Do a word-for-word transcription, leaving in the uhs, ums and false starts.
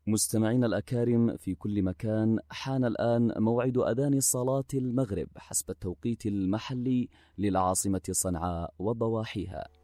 مستمعين الأكارم في كل مكان، حان الآن موعد أذان صلاة المغرب حسب التوقيت المحلي للعاصمة صنعاء وضواحيها.